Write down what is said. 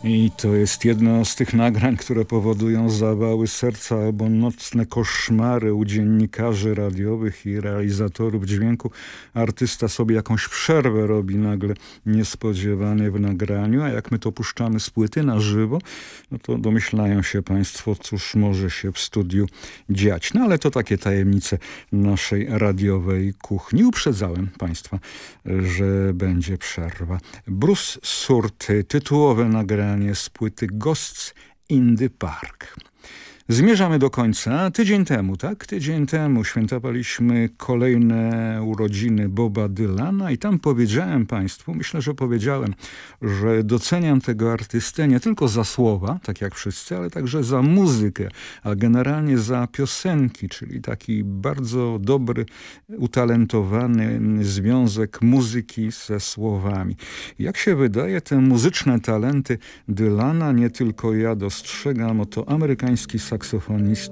I to jest jedno z tych nagrań, które powodują zawały serca albo nocne koszmary u dziennikarzy radiowych i realizatorów dźwięku. Artysta sobie jakąś przerwę robi nagle niespodziewanie w nagraniu, a jak my to puszczamy z płyty na żywo, no to domyślają się państwo, cóż może się w studiu dziać. No ale to takie tajemnice naszej radiowej kuchni. Uprzedzałem państwa, że będzie przerwa. Bruce Surty, tytułowe nagranie z płyty Ghosts in the Park. Zmierzamy do końca. Tydzień temu, tak? Tydzień temu świętowaliśmy kolejne urodziny Boba Dylana i tam powiedziałem państwu, myślę, że powiedziałem, że doceniam tego artystę nie tylko za słowa, tak jak wszyscy, ale także za muzykę, a generalnie za piosenki, czyli taki bardzo dobry, utalentowany związek muzyki ze słowami. Jak się wydaje, te muzyczne talenty Dylana nie tylko ja dostrzegam, oto amerykański saksofonista